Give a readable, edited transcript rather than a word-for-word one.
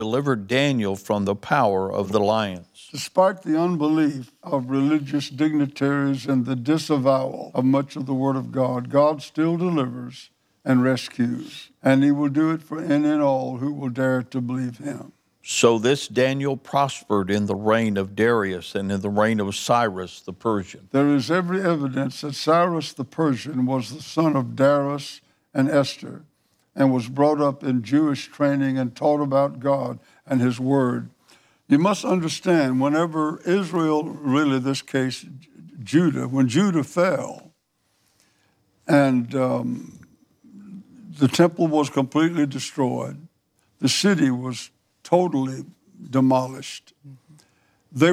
delivered Daniel from the power of the lions. Despite the unbelief of religious dignitaries and the disavowal of much of the Word of God, God still delivers and rescues, and He will do it for any and all who will dare to believe Him. So this Daniel prospered in the reign of Darius and in the reign of Cyrus the Persian. There is every evidence that Cyrus the Persian was the son of Darius and Esther, and was brought up in Jewish training and taught about God and His Word. You must understand, whenever Israel, really this case, Judah, when Judah fell and the temple was completely destroyed, the city was totally demolished.